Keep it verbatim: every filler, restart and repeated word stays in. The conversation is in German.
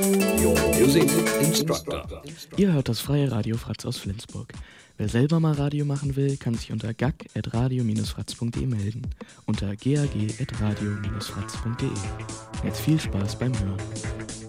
Your Music Instructor. Ihr hört das freie Radio Fratz aus Flensburg. Wer selber mal Radio machen will, kann sich unter gag at radio dash fratz punkt de melden. Unter gag at radio dash fratz punkt de. Jetzt viel Spaß beim Hören.